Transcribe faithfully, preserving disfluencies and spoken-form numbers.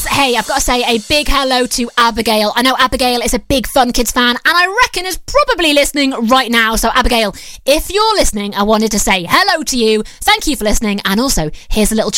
course, hey, I've got to say a big hello to Abigail. I know Abigail is a big Fun Kids fan, and I reckon is probably listening right now. So, Abigail, if you're listening, I wanted to say hello to you. Thank you for listening, and also, here's a little